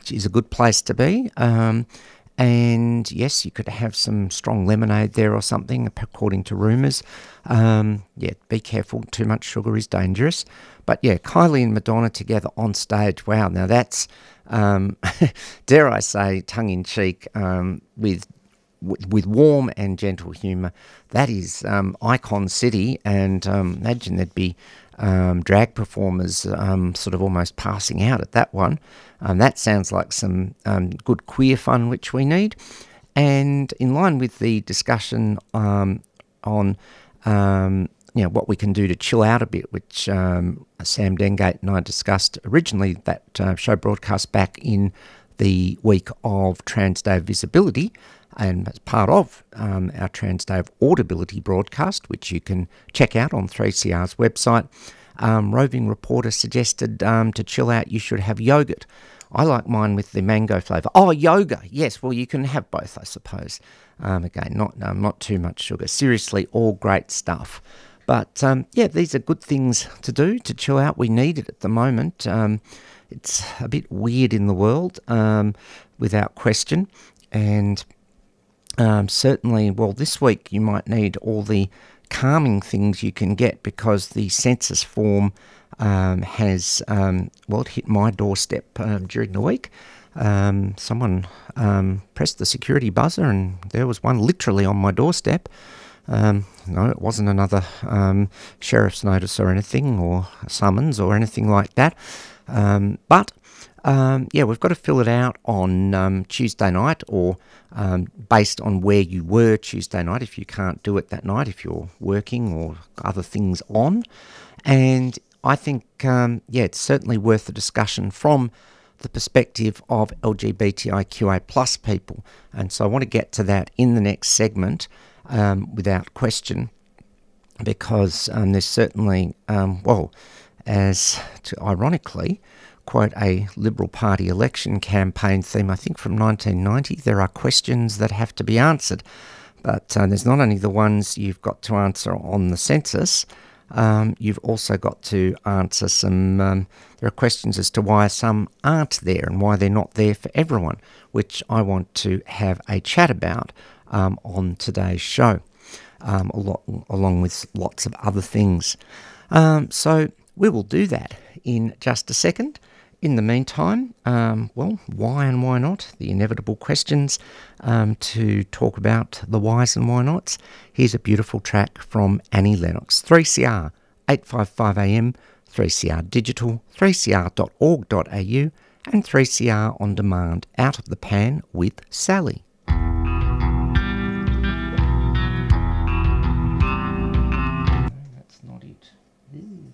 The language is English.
which is a good place to be. And yes, you could have some strong lemonade there or something, according to rumours. Yeah, be careful. Too much sugar is dangerous. But yeah, Kylie and Madonna together on stage. Wow, now that's, dare I say, tongue-in-cheek, with warm and gentle humour. That is Icon City, and imagine there'd be drag performers sort of almost passing out at that one. That sounds like some good queer fun, which we need. And in line with the discussion on what we can do to chill out a bit, which Sam Dengate and I discussed originally, that show broadcast back in the week of Trans Day of Visibility, and as part of our Trans Day of Audibility broadcast, which you can check out on 3CR's website. Roving Reporter suggested to chill out, you should have yogurt. I like mine with the mango flavour. Oh, yoga. Yes, well, you can have both, I suppose. Again, not too much sugar. Seriously, all great stuff. But, yeah, these are good things to do, to chill out. We need it at the moment. It's a bit weird in the world, without question. And certainly, well, this week you might need all the calming things you can get, because the census form has, it hit my doorstep during the week. Someone pressed the security buzzer and there was one literally on my doorstep. No, it wasn't another sheriff's notice or anything, or a summons or anything like that. But we've got to fill it out on Tuesday night, or based on where you were Tuesday night, if you can't do it that night, if you're working or other things on. And I think, it's certainly worth a discussion from the perspective of LGBTIQA plus people. And so I want to get to that in the next segment, without question, because there's certainly, ironically, quote, a Liberal Party election campaign theme, I think from 1990, there are questions that have to be answered. But there's not only the ones you've got to answer on the census, you've also got to answer some, there are questions as to why some aren't there and why they're not there for everyone, which I want to have a chat about on today's show, along with lots of other things. So we will do that in just a second. In the meantime, why and why not? The inevitable questions to talk about the whys and why nots. Here's a beautiful track from Annie Lennox. 3CR, 855am, 3CR Digital, 3cr.org.au, and 3CR On Demand, Out of the Pan with Sally.